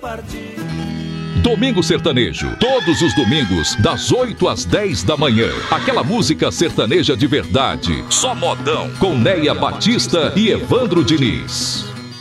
Domingo Sertanejo, todos os domingos, das 8 às 10 da manhã. Aquela música sertaneja de verdade, só modão, com Neia Batista e Evandro Diniz.